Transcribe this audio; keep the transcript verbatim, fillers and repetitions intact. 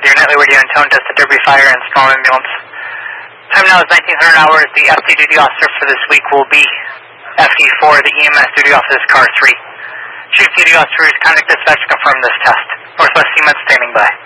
your nightly radio and tone test at Derby Fire and Small Ambulance. Time now is nineteen hundred hours. The F D duty officer for this week will be F D four. The E M S duty officer is car three. Chief duty officer is contact dispatch to confirm this test. Northwest Siemens standing by.